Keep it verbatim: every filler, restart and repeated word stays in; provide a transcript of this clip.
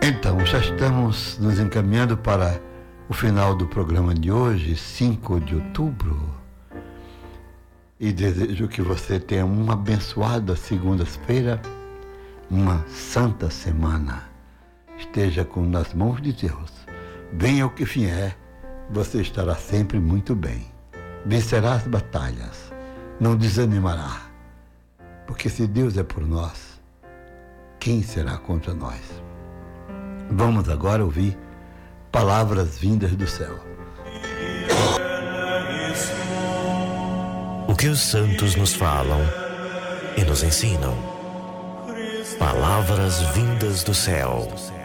Então, já estamos nos encaminhando para o final do programa de hoje, cinco de outubro. E desejo que você tenha uma abençoada segunda-feira, uma santa semana. Esteja com nas mãos de Deus. Venha o que vier, você estará sempre muito bem. Vencerá as batalhas, não desanimará. Porque se Deus é por nós, quem será contra nós? Vamos agora ouvir palavras vindas do céu. O que os santos nos falam e nos ensinam. Palavras vindas do céu.